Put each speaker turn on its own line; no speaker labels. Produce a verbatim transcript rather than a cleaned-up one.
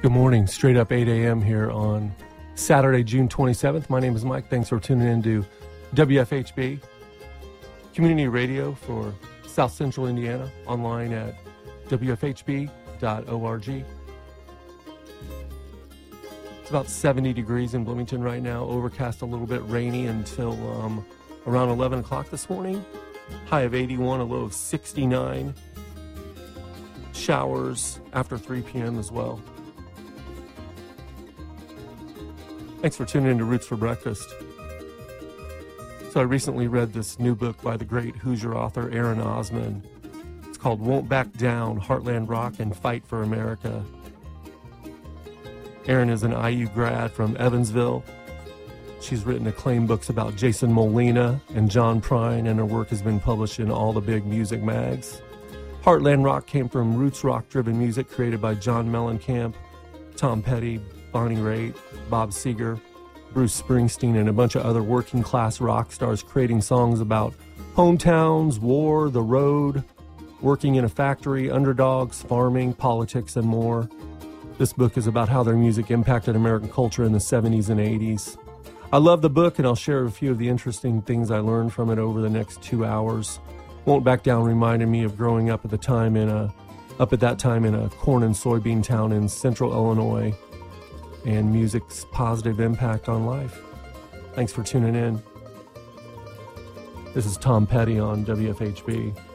Good morning, straight up eight a.m. here on Saturday, June twenty-seventh. My name is Mike. Thanks for tuning in to W F H B, community radio for South Central Indiana, online at w f h b dot org. It's about seventy degrees in Bloomington right now, overcast, a little bit rainy until um, around eleven o'clock this morning. High of eighty-one, a low of sixty-nine. Showers after three p.m. as well. Thanks for tuning in to Roots for Breakfast. So I recently read this new book by the great Hoosier author Aaron Osman. It's called Won't Back Down, Heartland Rock and Fight for America. Aaron is an I U grad from Evansville. She's written acclaimed books about Jason Molina and John Prine, and her work has been published in all the big music mags. Heartland Rock came from roots rock-driven music created by John Mellencamp, Tom Petty, Bonnie Raitt, Bob Seger, Bruce Springsteen, and a bunch of other working-class rock stars creating songs about hometowns, war, the road, working in a factory, underdogs, farming, politics, and more. This book is about how their music impacted American culture in the seventies and eighties. I love the book, and I'll share a few of the interesting things I learned from it over the next two hours. Won't Back Down reminded me of growing up at the time in a, up at that time in a corn and soybean town in central Illinois, and music's positive impact on life. Thanks for tuning in. This is Tom Petty on W F H B.